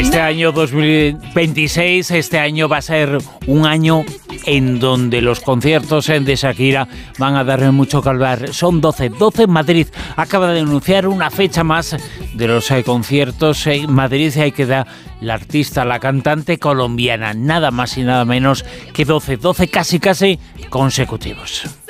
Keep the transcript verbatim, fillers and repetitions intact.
Este año dos mil veintiséis, este año va a ser un año en donde los conciertos de Shakira van a darle mucho que hablar. Son doce, doce en Madrid. Acaba de anunciar una fecha más de los eh, conciertos en Madrid. Hay que dar la artista, la cantante colombiana, nada más y nada menos que doce, doce casi casi consecutivos.